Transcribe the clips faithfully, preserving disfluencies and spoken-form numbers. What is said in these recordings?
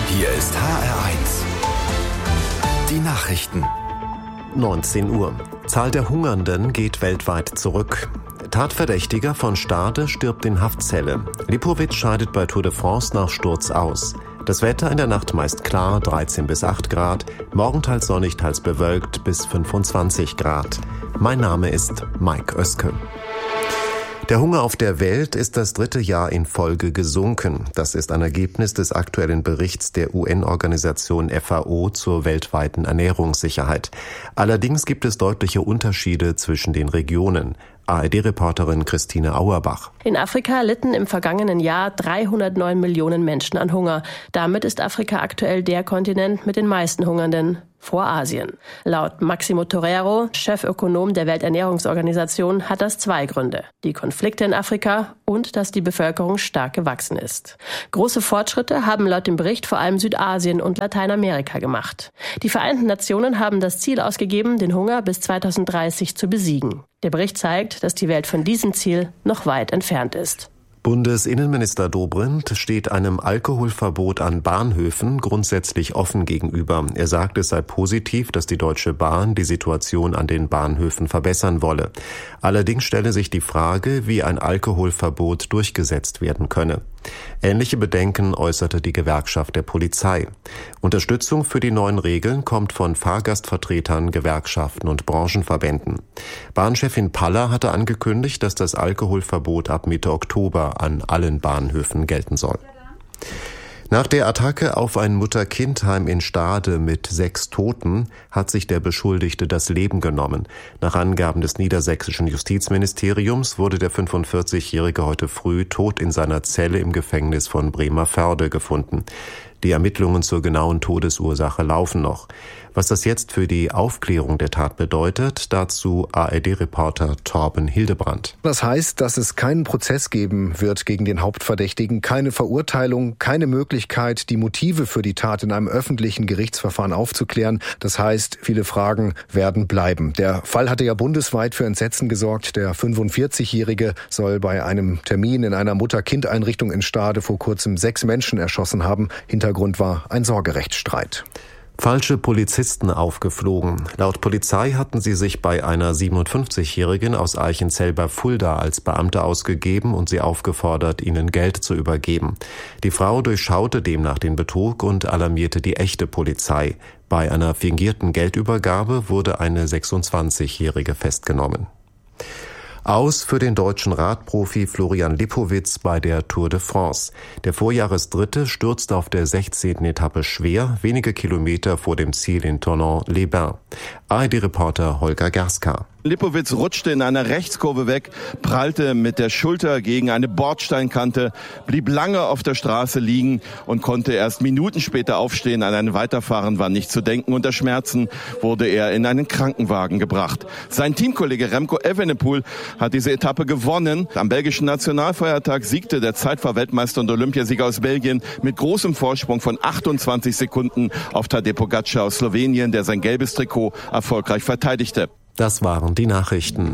Hier ist H R eins. Die Nachrichten. neunzehn Uhr. Zahl der Hungernden geht weltweit zurück. Tatverdächtiger von Stade stirbt in Haftzelle. Lipowitz scheidet bei Tour de France nach Sturz aus. Das Wetter in der Nacht meist klar, dreizehn bis acht Grad. Morgen teils sonnig, teils bewölkt bis fünfundzwanzig Grad. Mein Name ist Mike Oeske. Der Hunger auf der Welt ist das dritte Jahr in Folge gesunken. Das ist ein Ergebnis des aktuellen Berichts der U N-Organisation F A O zur weltweiten Ernährungssicherheit. Allerdings gibt es deutliche Unterschiede zwischen den Regionen. A R D-Reporterin Christine Auerbach. In Afrika litten im vergangenen Jahr dreihundertneun Millionen Menschen an Hunger. Damit ist Afrika aktuell der Kontinent mit den meisten Hungernden vor Asien. Laut Maximo Torero, Chefökonom der Welternährungsorganisation, hat das zwei Gründe: die Konflikte in Afrika und dass die Bevölkerung stark gewachsen ist. Große Fortschritte haben laut dem Bericht vor allem Südasien und Lateinamerika gemacht. Die Vereinten Nationen haben das Ziel ausgegeben, den Hunger bis zweitausenddreißig zu besiegen. Der Bericht zeigt, dass die Welt von diesem Ziel noch weit entfernt ist. Bundesinnenminister Dobrindt steht einem Alkoholverbot an Bahnhöfen grundsätzlich offen gegenüber. Er sagt, es sei positiv, dass die Deutsche Bahn die Situation an den Bahnhöfen verbessern wolle. Allerdings stelle sich die Frage, wie ein Alkoholverbot durchgesetzt werden könne. Ähnliche Bedenken äußerte die Gewerkschaft der Polizei. Unterstützung für die neuen Regeln kommt von Fahrgastvertretern, Gewerkschaften und Branchenverbänden. Bahnchefin Paller hatte angekündigt, dass das Alkoholverbot ab Mitte Oktober an allen Bahnhöfen gelten soll. Nach der Attacke auf ein Mutter-Kind-Heim in Stade mit sechs Toten hat sich der Beschuldigte das Leben genommen. Nach Angaben des niedersächsischen Justizministeriums wurde der fünfundvierzigjährige heute früh tot in seiner Zelle im Gefängnis von Bremervörde gefunden. Die Ermittlungen zur genauen Todesursache laufen noch. Was das jetzt für die Aufklärung der Tat bedeutet, dazu A R D-Reporter Torben Hildebrand. Das heißt, dass es keinen Prozess geben wird gegen den Hauptverdächtigen, keine Verurteilung, keine Möglichkeit, die Motive für die Tat in einem öffentlichen Gerichtsverfahren aufzuklären. Das heißt, viele Fragen werden bleiben. Der Fall hatte ja bundesweit für Entsetzen gesorgt. Der fünfundvierzigjährige soll bei einem Termin in einer Mutter-Kind-Einrichtung in Stade vor kurzem sechs Menschen erschossen haben. Hintergrund war ein Sorgerechtsstreit. Falsche Polizisten aufgeflogen. Laut Polizei hatten sie sich bei einer siebenundfünfzigjährigen aus Eichenzell bei Fulda als Beamte ausgegeben und sie aufgefordert, ihnen Geld zu übergeben. Die Frau durchschaute demnach den Betrug und alarmierte die echte Polizei. Bei einer fingierten Geldübergabe wurde eine sechsundzwanzigjährige festgenommen. Aus für den deutschen Radprofi Florian Lipowitz bei der Tour de France. Der Vorjahresdritte stürzte auf der sechzehnten Etappe schwer, wenige Kilometer vor dem Ziel in Thonon-les-Bains. A R D-Reporter Holger Gerska. Lipowitz rutschte in einer Rechtskurve weg, prallte mit der Schulter gegen eine Bordsteinkante, blieb lange auf der Straße liegen und konnte erst Minuten später aufstehen. An ein Weiterfahren war nicht zu denken. Unter Schmerzen wurde er in einen Krankenwagen gebracht. Sein Teamkollege Remco Evenepoel hat diese Etappe gewonnen. Am belgischen Nationalfeiertag siegte der Zeitfahr-Weltmeister und Olympiasieger aus Belgien mit großem Vorsprung von achtundzwanzig Sekunden auf Tadej Pogačar aus Slowenien, der sein gelbes Trikot erfolgreich verteidigte. Das waren die Nachrichten.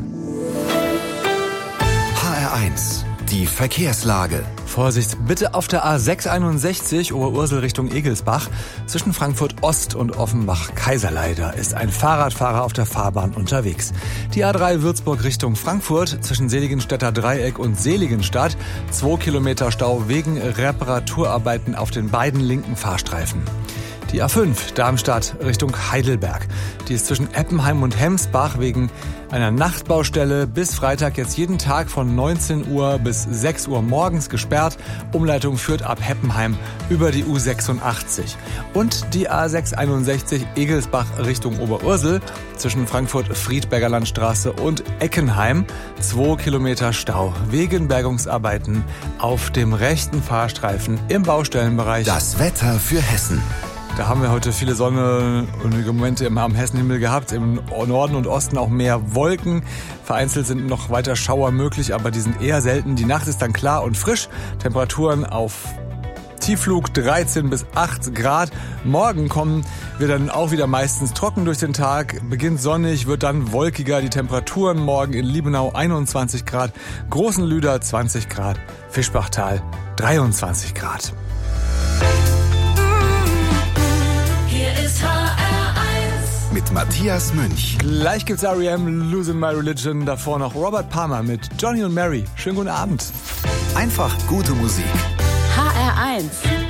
H R eins, die Verkehrslage. Vorsicht, bitte auf der A sechs einundsechzig Oberursel Richtung Egelsbach. Zwischen Frankfurt Ost und Offenbach-Kaiserlei, da ist ein Fahrradfahrer auf der Fahrbahn unterwegs. Die A drei Würzburg Richtung Frankfurt zwischen Seligenstädter Dreieck und Seligenstadt. Zwei Kilometer Stau wegen Reparaturarbeiten auf den beiden linken Fahrstreifen. Die A fünf Darmstadt Richtung Heidelberg. Die ist zwischen Eppenheim und Hemsbach wegen einer Nachtbaustelle bis Freitag jetzt jeden Tag von neunzehn Uhr bis sechs Uhr morgens gesperrt. Umleitung führt ab Heppenheim über die U sechsundachtzig. Und die A sechs einundsechzig Egelsbach Richtung Oberursel zwischen Frankfurt-Friedberger Landstraße und Eckenheim. Zwei Kilometer Stau wegen Bergungsarbeiten auf dem rechten Fahrstreifen im Baustellenbereich. Das Wetter für Hessen. Da haben wir heute viele sonnige Momente am Hessenhimmel gehabt. Im Norden und Osten auch mehr Wolken. Vereinzelt sind noch weiter Schauer möglich, aber die sind eher selten. Die Nacht ist dann klar und frisch. Temperaturen auf Tiefflug dreizehn bis acht Grad. Morgen kommen wir dann auch wieder meistens trocken durch den Tag. Beginnt sonnig, wird dann wolkiger. Die Temperaturen morgen in Liebenau einundzwanzig Grad. Großenlüder zwanzig Grad. Fischbachtal dreiundzwanzig Grad. mit Matthias Münch. Gleich gibt's R E M, Losing My Religion. Davor noch Robert Palmer mit Johnny und Mary. Schönen guten Abend. Einfach gute Musik. H R eins